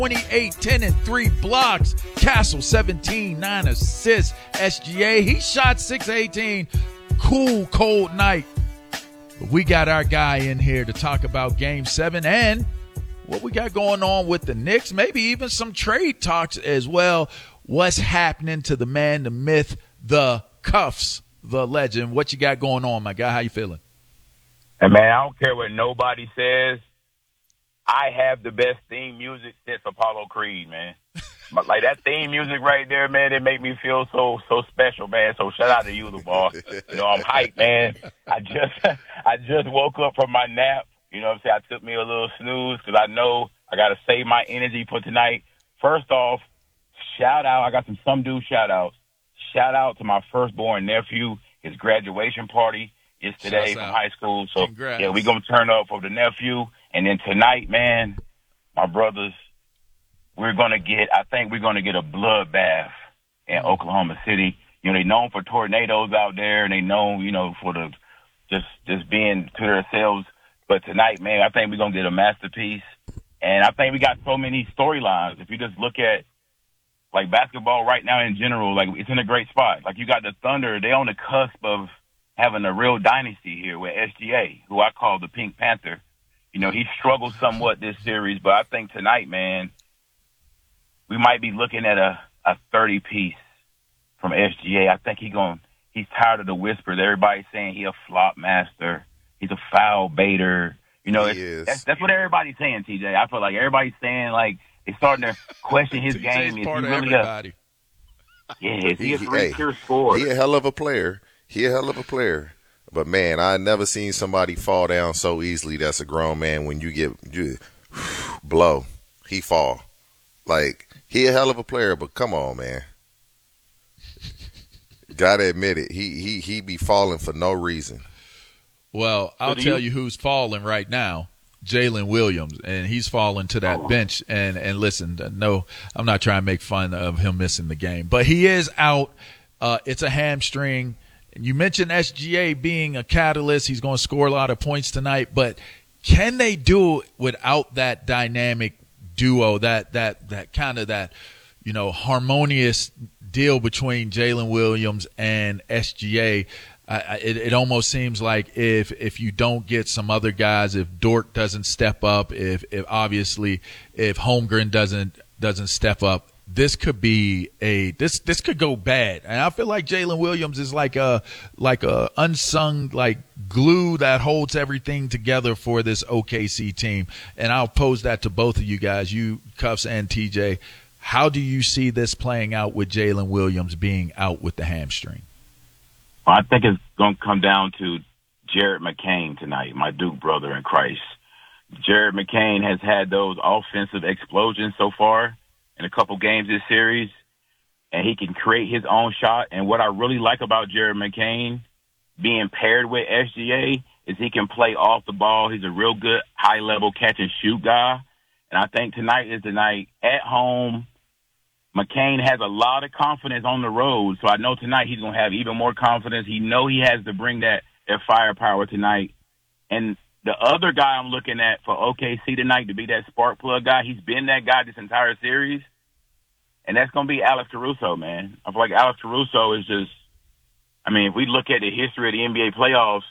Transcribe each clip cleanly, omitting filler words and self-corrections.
28, 10, and 3 blocks. Castle, 17, 9 assists. SGA, he shot 6-18. Cool, cold night. But we got our guy in here to talk about Game 7 and what we got going on with the Knicks, maybe even some trade talks as well. What's happening to the man, the myth, the Cuffs, the legend? What you got going on, my guy? How you feeling? Hey, man, I don't care what nobody says. I have the best theme music since Apollo Creed, man. But like that theme music right there, man, it make me feel so special, man. So shout out to you, the boss. You know, I'm hyped, man. I just woke up from my nap. You know what I'm saying? I took me a little snooze because I know I got to save my energy for tonight. First off, shout out. I got some dude shout outs. Shout out to my firstborn nephew. His graduation party is today from high school. So, congrats. Yeah, we're going to turn up for the nephew. And then tonight, man, my brothers, I think we're going to get a bloodbath in Oklahoma City. You know, they're known for tornadoes out there, and they known, you know, for the just being to themselves. But tonight, man, I think we're going to get a masterpiece. And I think we got so many storylines. If you just look at, like, basketball right now in general, like, it's in a great spot. Like, you got the Thunder. They're on the cusp of having a real dynasty here with SGA, who I call the Pink Panther. You know, he struggled somewhat this series, but I think tonight, man, we might be looking at a 30-piece from SGA. I think he's tired of the whispers. Everybody's saying he a flop master. He's a foul baiter. You know, that's what everybody's saying, TJ. I feel like everybody's saying, like, they're starting to question his game. Is part he of really everybody. is he a three-tier scorer? He a hell of a player. But, man, I never seen somebody fall down so easily. That's a grown man. When you blow, he fall. Like, he a hell of a player, but come on, man. Gotta admit it. He be falling for no reason. Well, I'll tell you who's falling right now. Jalen Williams, and he's falling to that bench. And listen, no, I'm not trying to make fun of him missing the game, but he is out. It's a hamstring. You mentioned SGA being a catalyst. He's going to score a lot of points tonight, but can they do it without that dynamic duo, that kind of that, you know, harmonious deal between Jalen Williams and SGA? It almost seems like if you don't get some other guys, if Dort doesn't step up, if Holmgren doesn't step up, this could be this could go bad. And I feel like Jalen Williams is like a unsung like glue that holds everything together for this OKC team. And I'll pose that to both of you guys, you Cuffs and TJ. How do you see this playing out with Jalen Williams being out with the hamstring? I think it's going to come down to Jared McCain tonight, my Duke brother in Christ. Jared McCain has had those offensive explosions so far in a couple games this series, and he can create his own shot. And what I really like about Jared McCain being paired with SGA is he can play off the ball. He's a real good high-level catch-and-shoot guy. And I think tonight is the night at home. McCain has a lot of confidence on the road, so I know tonight he's going to have even more confidence. He know he has to bring that firepower tonight. And the other guy I'm looking at for OKC tonight to be that spark plug guy, he's been that guy this entire series, and that's going to be Alex Caruso, man. I feel like Alex Caruso is just, I mean, if we look at the history of the NBA playoffs,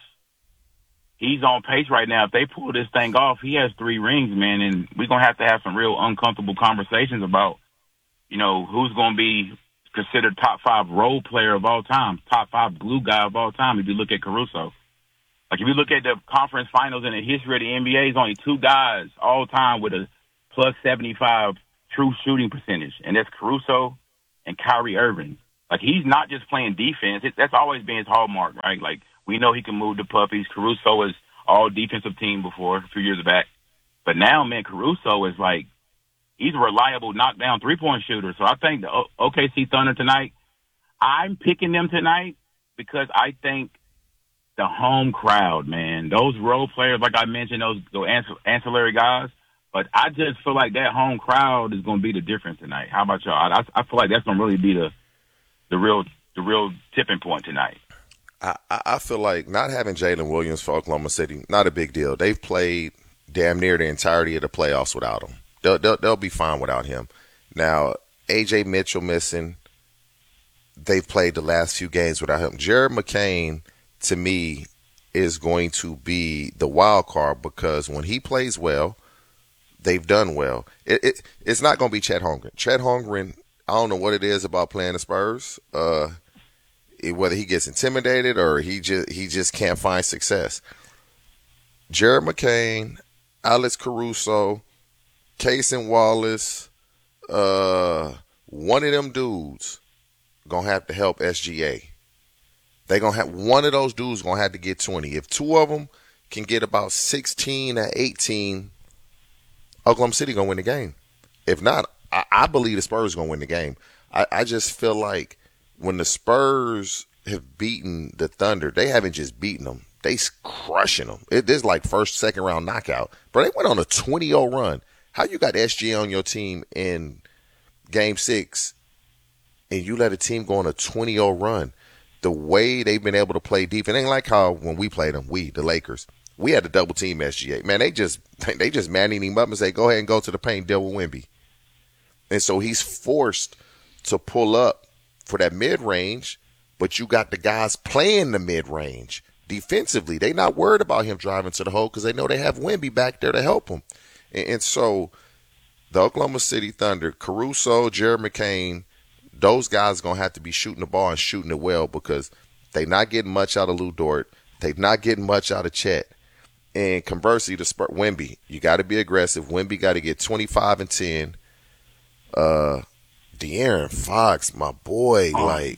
he's on pace right now. If they pull this thing off, he has 3 rings, man, and we're going to have some real uncomfortable conversations about, you know, who's going to be considered top 5 role player of all time, top 5 glue guy of all time if you look at Caruso. Like, if you look at the conference finals in the history of the NBA, there's only 2 guys all time with a plus 75 true shooting percentage, and that's Caruso and Kyrie Irving. Like, he's not just playing defense. That's always been his hallmark, right? Like, we know he can move the puppies. Caruso was all defensive team before, a few years back. But now, man, Caruso is like, he's a reliable knockdown three-point shooter. So I think the OKC Thunder tonight, I'm picking them tonight because I think the home crowd, man, those role players, like I mentioned, those ancillary guys, but I just feel like that home crowd is going to be the difference tonight. How about y'all? I feel like that's going to really be the real tipping point tonight. I feel like not having Jalen Williams for Oklahoma City, not a big deal. They've played damn near the entirety of the playoffs without him. They'll be fine without him. Now, A.J. Mitchell missing. They've played the last few games without him. Jared McCain, to me, is going to be the wild card because when he plays well, they've done well. It's not going to be Chet Holmgren. Chet Holmgren, I don't know what it is about playing the Spurs. Whether he gets intimidated or he just can't find success. Jared McCain, Alex Caruso, Cason Wallace, one of them dudes gonna have to help SGA. They gonna have one of those dudes gonna have to get 20. If two of them can get about 16 or 18, Oklahoma City gonna win the game. If not, I believe the Spurs gonna win the game. I just feel like when the Spurs have beaten the Thunder, they haven't just beaten them. They crushing them. This like first, second round knockout. But they went on a 20-0 run. How you got SGA on your team in Game 6 and you let a team go on a 20-0 run? The way they've been able to play defense, it ain't like how when we played them, the Lakers, we had to double team SGA. Man, they just manning him up and say, go ahead and go to the paint, deal with Wemby. And so he's forced to pull up for that mid-range, but you got the guys playing the mid-range. Defensively, they not worried about him driving to the hole because they know they have Wemby back there to help him. And so the Oklahoma City Thunder, Caruso, Jared McCain, those guys going to have to be shooting the ball and shooting it well because they not getting much out of Lou Dort. They not getting much out of Chet. And conversely, the Wemby, you got to be aggressive. Wemby got to get 25 and 10. De'Aaron Fox, my boy,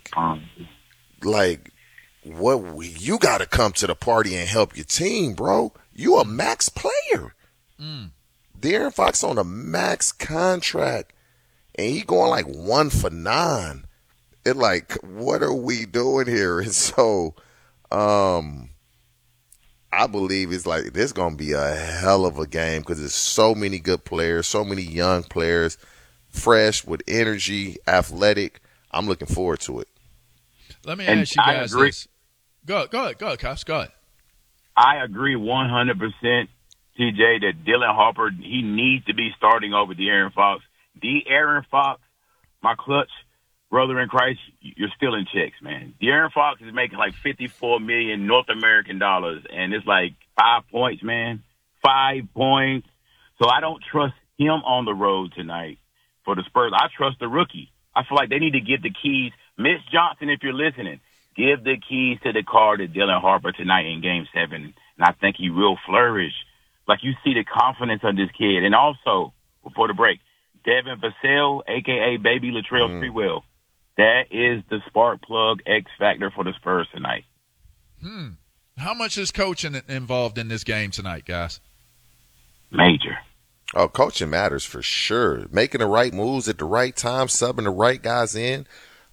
like what you got to come to the party and help your team, bro. You a max player. De'Aaron Fox on a max contract, and he going like 1 for 9. It like, what are we doing here? And so, I believe it's like this gonna be a hell of a game because there's so many good players, so many young players, fresh with energy, athletic. I'm looking forward to it. Let me ask you guys this. Go ahead, Cops. Go ahead. I agree 100%, TJ, that Dylan Harper, he needs to be starting over De'Aaron Fox. De'Aaron Fox, my clutch brother in Christ, you're still in checks, man. De'Aaron Fox is making like $54 million North American dollars, and it's like 5 points, man. 5 points. So I don't trust him on the road tonight for the Spurs. I trust the rookie. I feel like they need to give the keys. Mitch Johnson, if you're listening, give the keys to the car to Dylan Harper tonight in Game 7, and I think he will flourish. Like, you see the confidence of this kid. And also, before the break, Devin Vassell, a.k.a. Baby Latrell Sprewell, that is the spark plug X factor for the Spurs tonight. How much is coaching involved in this game tonight, guys? Major. Oh, coaching matters for sure. Making the right moves at the right time, subbing the right guys in.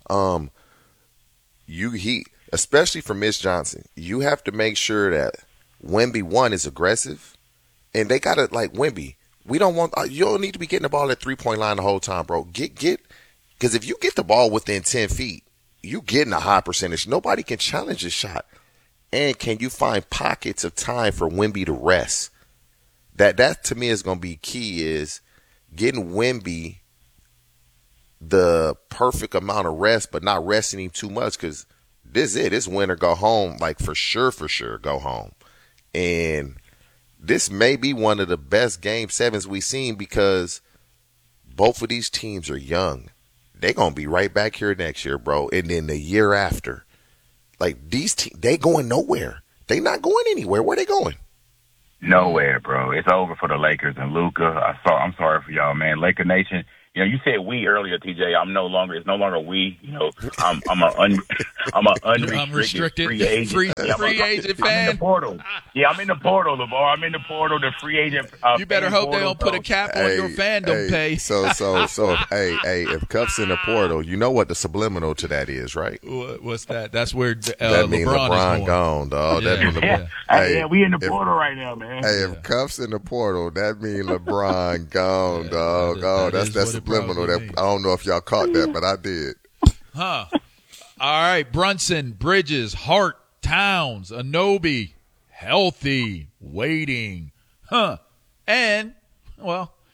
Especially for Mitch Johnson, you have to make sure that Wemby, one, is aggressive, and they got to, like, Wemby, you don't need to be getting the ball at 3-point line the whole time, bro. Because if you get the ball within 10 feet, you getting a high percentage. Nobody can challenge this shot. And can you find pockets of time for Wemby to rest? That to me is going to be key, is getting Wemby the perfect amount of rest, but not resting him too much, because this is it. This winner go home, like for sure, go home. And this may be one of the best Game 7s we've seen because both of these teams are young. They're going to be right back here next year, bro, and then the year after. Like, these teams, they going nowhere. They not going anywhere. Where they going? Nowhere, bro. It's over for the Lakers and Luka. I'm sorry for y'all, man. Laker Nation. You know, you said we earlier, TJ. It's no longer we. You know, I'm an unrestricted free agent. Free agent fan. I'm in the portal. Yeah, I'm in the portal, LeVar. I'm in the portal, the free agent. You better hope they don't put a cap on your fandom pay. So, if Cup's in the portal, you know what the subliminal to that is, right? What's that? That's where that means LeBron gone, dog. Yeah. That means we in the portal right now, man. Hey, if Cup's in the portal, that means LeBron gone, dog. That's subliminal. That I don't know if y'all caught that, but I did. All right, Brunson, Bridges, Hart, Towns, Anunoby, healthy, waiting. And, well,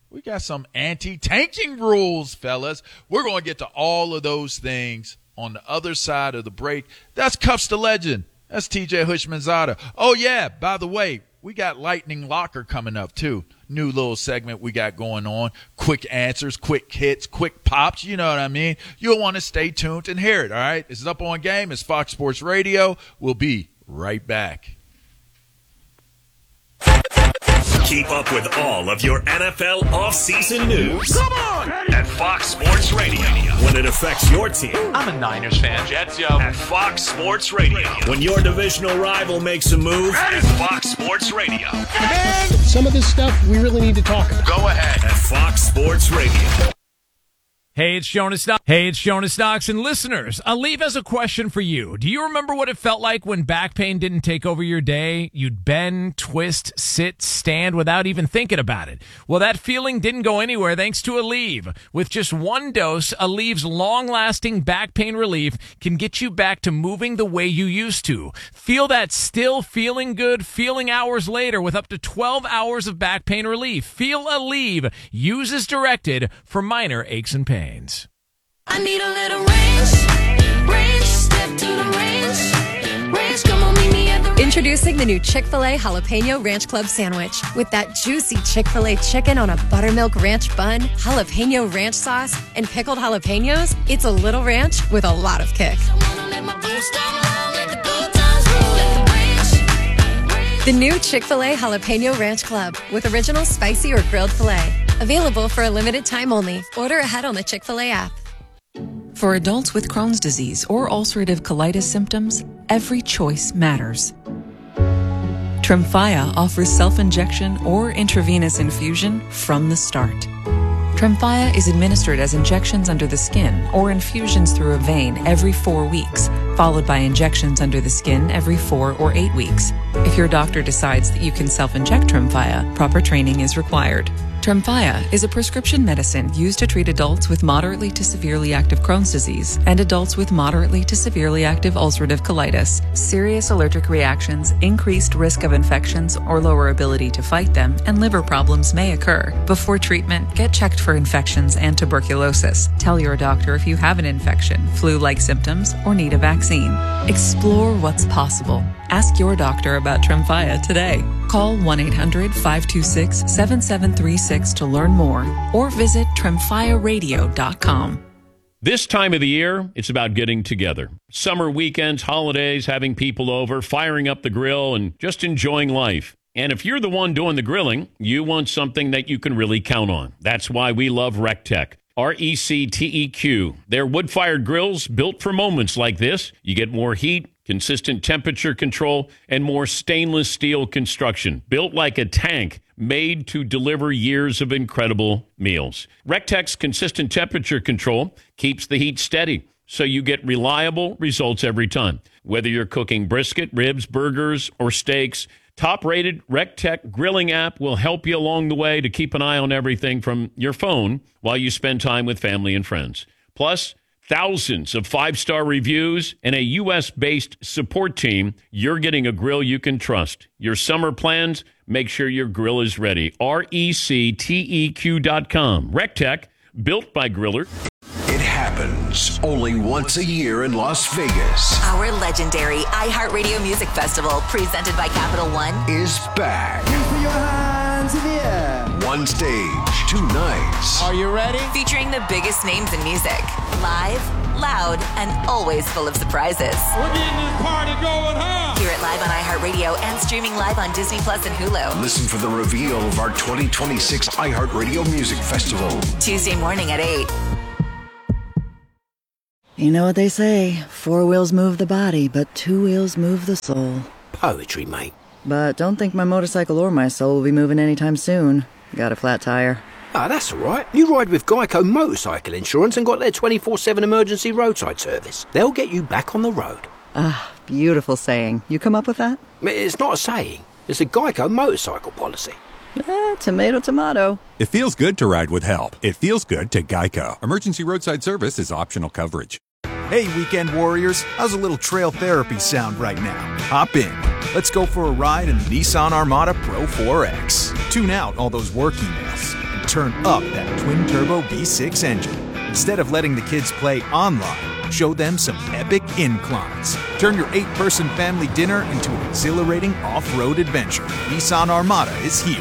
We got some anti-tanking rules, fellas. We're going to get to all of those things on the other side of the break. That's Cuffs the Legend. That's TJ Hushmanzada. Oh, yeah, by the way, we got Lightning Locker coming up, too. New little segment we got going on. Quick answers, quick hits, quick pops. You know what I mean? You'll want to stay tuned and hear it, all right? It's Up On Game. It's Fox Sports Radio. We'll be right back. Keep up with all of your NFL offseason news. Come on! At Fox Sports Radio. When it affects your team. I'm a Niners fan. Jets, yo. At Fox Sports Radio. When your divisional rival makes a move. At Fox Sports Radio. Man, some of this stuff we really need to talk about. Go ahead. At Fox Sports Radio. Hey, it's Jonas Knox. And listeners, Aleve has a question for you. Do you remember what it felt like when back pain didn't take over your day? You'd bend, twist, sit, stand without even thinking about it. Well, that feeling didn't go anywhere thanks to Aleve. With just one dose, Aleve's long-lasting back pain relief can get you back to moving the way you used to. Feel that still feeling good feeling hours later with up to 12 hours of back pain relief. Feel Aleve. Use as directed for minor aches and pains. I need a little range, step to the range, come on, meet me at the range. Introducing the new Chick-fil-A Jalapeno Ranch Club Sandwich. With that juicy Chick-fil-A chicken on a buttermilk ranch bun, jalapeno ranch sauce, and pickled jalapenos, it's a little ranch with a lot of kick. The new Chick-fil-A Jalapeno Ranch Club with original spicy or grilled filet. Available for a limited time only. Order ahead on the Chick-fil-A app. For adults with Crohn's disease or ulcerative colitis symptoms, every choice matters. Tremfya offers self-injection or intravenous infusion from the start. Tremfya is administered as injections under the skin or infusions through a vein every 4 weeks, followed by injections under the skin every 4 or 8 weeks. If your doctor decides that you can self-inject Tremfya, proper training is required. Tremfya is a prescription medicine used to treat adults with moderately to severely active Crohn's disease and adults with moderately to severely active ulcerative colitis. Serious allergic reactions, increased risk of infections or lower ability to fight them, and liver problems may occur. Before treatment, get checked for infections and tuberculosis. Tell your doctor if you have an infection, flu-like symptoms, or need a vaccine. Explore what's possible. Ask your doctor about Tremfya today. Call 1-800-526-7736 to learn more or visit TremfyaRadio.com. This time of the year, it's about getting together. Summer weekends, holidays, having people over, firing up the grill, and just enjoying life. And if you're the one doing the grilling, you want something that you can really count on. That's why we love RecTech. RecTeq. They're wood-fired grills built for moments like this. You get more heat, consistent temperature control, and more stainless steel construction. Built like a tank, made to deliver years of incredible meals. RecTech's consistent temperature control keeps the heat steady, so you get reliable results every time. Whether you're cooking brisket, ribs, burgers, or steaks, top-rated RecTech grilling app will help you along the way to keep an eye on everything from your phone while you spend time with family and friends. Plus, thousands of 5-star reviews and a U.S.-based support team. You're getting a grill you can trust. Your summer plans, make sure your grill is ready. RecTeq.com. RecTech, built by Griller. It happens only once a year in Las Vegas. Our legendary iHeartRadio Music Festival, presented by Capital One, is back. Put your hands in the air. One stage, 2 nights. Are you ready? Featuring the biggest names in music. Live, loud, and always full of surprises. We're getting this party going, huh? Hear it live on iHeartRadio and streaming live on Disney Plus and Hulu. Listen for the reveal of our 2026 iHeartRadio Music Festival. Tuesday morning at 8. You know what they say, 4 wheels move the body, but 2 wheels move the soul. Poetry, mate. But don't think my motorcycle or my soul will be moving anytime soon. Got a flat tire. Ah, that's all right. You ride with Geico Motorcycle Insurance and got their 24/7 emergency roadside service. They'll get you back on the road. Ah, beautiful saying. You come up with that? It's not a saying. It's a Geico motorcycle policy. Tomato, tomato. It feels good to ride with help. It feels good to Geico. Emergency roadside service is optional coverage. Hey, weekend warriors. How's a little trail therapy sound right now? Hop in. Let's go for a ride in the Nissan Armada Pro 4X. Tune out all those work emails and turn up that twin-turbo V6 engine. Instead of letting the kids play online, show them some epic inclines. Turn your 8-person family dinner into an exhilarating off-road adventure. Nissan Armada is here.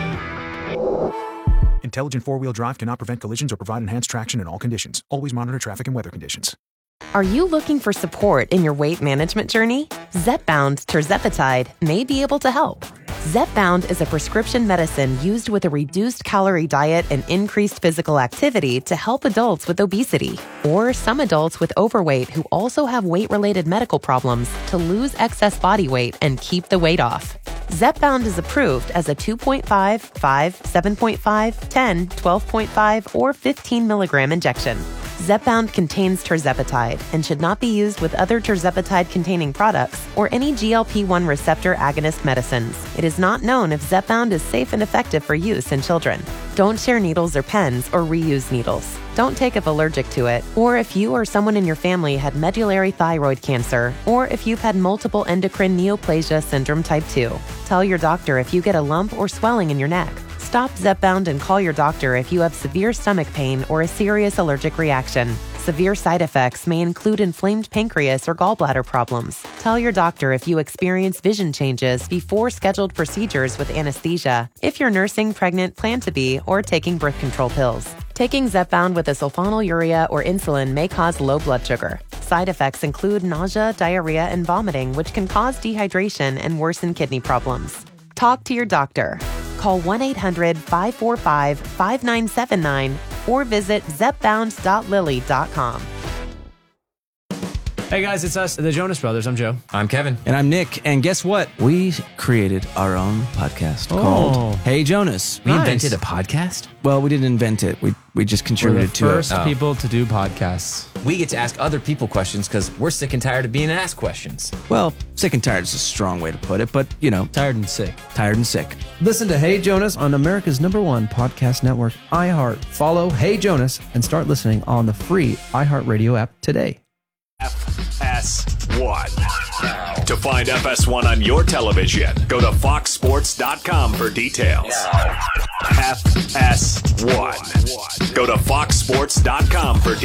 Intelligent four-wheel drive cannot prevent collisions or provide enhanced traction in all conditions. Always monitor traffic and weather conditions. Are you looking for support in your weight management journey? Zepbound tirzepatide may be able to help. Zepbound is a prescription medicine used with a reduced calorie diet and increased physical activity to help adults with obesity, or some adults with overweight who also have weight-related medical problems to lose excess body weight and keep the weight off. Zepbound is approved as a 2.5, 5, 7.5, 10, 12.5, or 15 milligram injection. Zepbound contains tirzepatide and should not be used with other tirzepatide-containing products or any GLP-1 receptor agonist medicines. It is not known if Zepbound is safe and effective for use in children. Don't share needles or pens or reuse needles. Don't take if allergic to it, or if you or someone in your family had medullary thyroid cancer, or if you've had multiple endocrine neoplasia syndrome type 2. Tell your doctor if you get a lump or swelling in your neck. Stop Zepbound and call your doctor if you have severe stomach pain or a serious allergic reaction. Severe side effects may include inflamed pancreas or gallbladder problems. Tell your doctor if you experience vision changes before scheduled procedures with anesthesia, if you're nursing, pregnant, plan to be, or taking birth control pills. Taking Zepbound with a sulfonylurea or insulin may cause low blood sugar. Side effects include nausea, diarrhea, and vomiting, which can cause dehydration and worsen kidney problems. Talk to your doctor. Call 1-800-545-5979 or visit zepbound.lily.com. Hey guys, it's us, the Jonas Brothers. I'm Joe. I'm Kevin. And I'm Nick. And guess what? We created our own podcast called Hey Jonas. We invented a podcast? Well, we didn't invent it. We just contributed to it. We're the first people to do podcasts. We get to ask other people questions because we're sick and tired of being asked questions. Well, sick and tired is a strong way to put it, but, you know. Tired and sick. Tired and sick. Listen to Hey Jonas on America's #1 podcast network, iHeart. Follow Hey Jonas and start listening on the free iHeartRadio app today. FS1. To find FS1 on your television, go to foxsports.com for details. FS1. Go to foxsports.com for details.